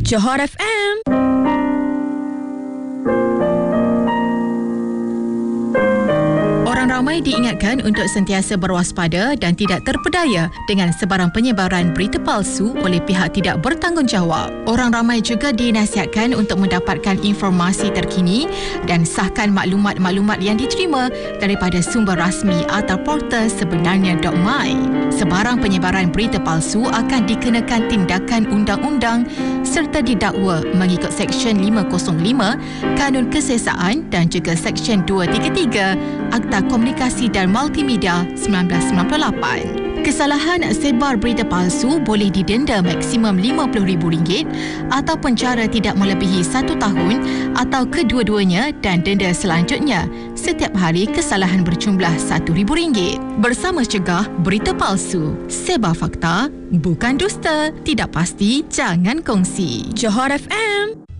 Johor FM. Orang ramai diingatkan untuk sentiasa berwaspada dan tidak terpedaya dengan sebarang penyebaran berita palsu oleh pihak tidak bertanggungjawab. Orang ramai juga dinasihatkan untuk mendapatkan informasi terkini dan sahkan maklumat-maklumat yang diterima daripada sumber rasmi atau portal sebenarnya.my. Sebarang penyebaran berita palsu akan dikenakan tindakan undang-undang serta didakwa mengikut Seksyen 505 Kanun Kesiasaan dan juga Seksyen 233 Akta Komunikasi dan Multimedia 1998. Kesalahan sebar berita palsu boleh didenda maksimum RM50,000 atau penjara tidak melebihi 1 tahun atau kedua-duanya dan denda selanjutnya setiap hari kesalahan berjumlah RM1,000. Bersama cegah berita palsu. Sebar fakta, bukan dusta. Tidak pasti, jangan kongsi. Johor FM.